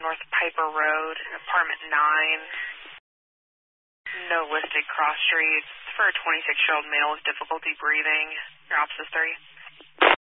North Piper Road, apartment 9. No listed cross streets. For a 26-year-old male with difficulty breathing. Your ops is 3.